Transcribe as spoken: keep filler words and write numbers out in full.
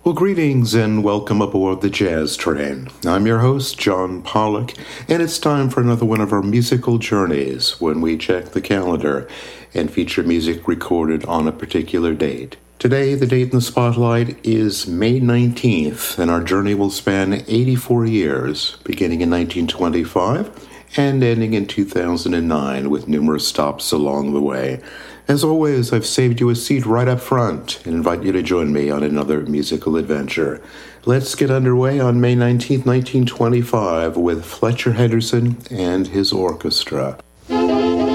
Well, greetings and welcome aboard the Jazz Train. I'm your host, John Pollock, and it's time for another one of our musical journeys when we check the calendar and feature music recorded on a particular date. Today, the date in the spotlight is May nineteenth, and our journey will span eighty-four years, beginning in nineteen twenty-five and ending in two thousand nine with numerous stops along the way. As always, I've saved you a seat right up front and invite you to join me on another musical adventure. Let's get underway on May nineteenth, nineteen twenty-five with Fletcher Henderson and his orchestra.